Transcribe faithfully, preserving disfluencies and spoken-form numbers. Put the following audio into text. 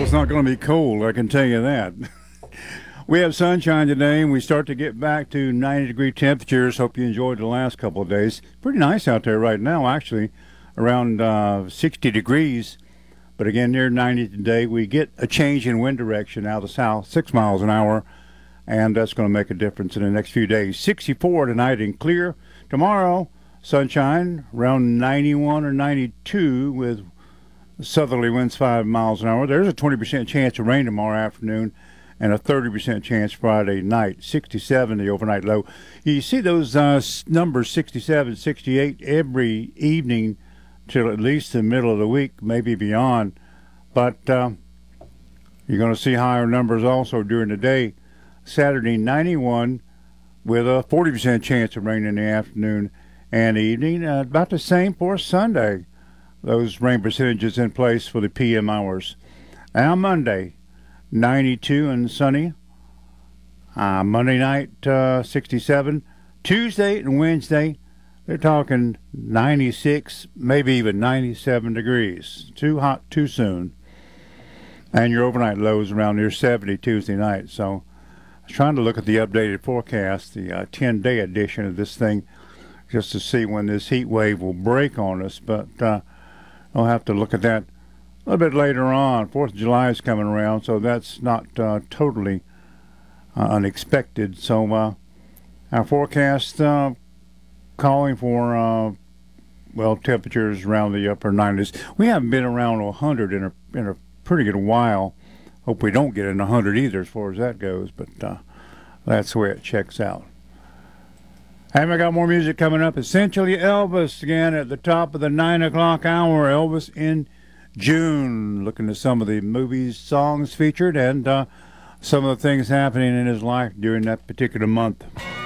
it's not going to be cold, I can tell you that. We have sunshine today, and we start to get back to ninety degree temperatures. Hope you enjoyed the last couple of days. Pretty nice out there right now, actually, around uh, sixty degrees. But again, near ninety today. We get a change in wind direction out of the south, six miles an hour, and that's going to make a difference in the next few days. sixty-four tonight and clear. Tomorrow, sunshine, around ninety-one or ninety-two with southerly winds five miles an hour. There's a twenty percent chance of rain tomorrow afternoon and a thirty percent chance Friday night. sixty-seven the overnight low. You see those uh, numbers, sixty-seven, sixty-eight, every evening till at least the middle of the week, maybe beyond. But uh, you're going to see higher numbers also during the day. Saturday, ninety-one with a forty percent chance of rain in the afternoon and evening. Uh, about the same for Sunday. Those rain percentages in place for the P M hours. Now Monday, ninety-two and sunny. Uh, Monday night, uh, sixty-seven. Tuesday and Wednesday, they're talking ninety-six, maybe even ninety-seven degrees. Too hot, too soon. And your overnight lows around near seventy Tuesday night. So I was trying to look at the updated forecast, the uh, ten-day edition of this thing, just to see when this heat wave will break on us. But uh, I'll have to look at that a little bit later on. Fourth of July is coming around, so that's not uh, totally uh, unexpected. So uh, our forecast uh, calling for, uh, well, temperatures around the upper nineties. We haven't been around one hundred in a, in a pretty good while. Hope we don't get in one hundred either as far as that goes, but uh, that's the way it checks out. And we got more music coming up. Essentially Elvis again at the top of the nine o'clock hour. Elvis in June. Looking at some of the movies, songs featured, and uh, some of the things happening in his life during that particular month.